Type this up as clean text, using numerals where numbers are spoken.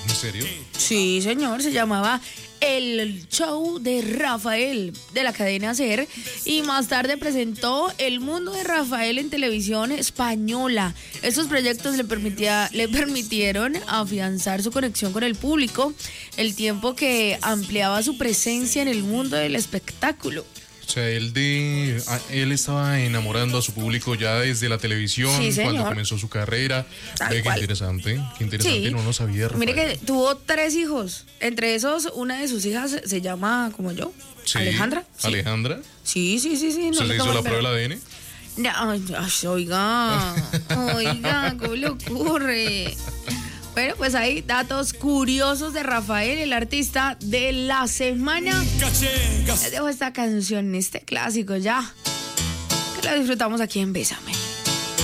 ¿En serio? Sí, señor, se llamaba El Show de Rafael, de la cadena SER, y más tarde presentó El Mundo de Rafael en televisión española. Estos proyectos le permitieron afianzar su conexión con el público, el tiempo que ampliaba su presencia en el mundo del espectáculo. O sea, él estaba enamorando a su público ya desde la televisión, Sí, cuando comenzó su carrera. Ve, qué interesante, Sí. no lo sabía, Rafael. Mire que tuvo 3 hijos. Entre esos, una de sus hijas se llama como yo, Sí. Alejandra. Sí. ¿Alejandra? Sí. No ¿Se le hizo la prueba del ADN? No, oiga, ¿cómo le ocurre? Bueno, pues hay datos curiosos de Rafael, el artista de la semana. Les dejo esta canción, este clásico ya, que la disfrutamos aquí en Bésame.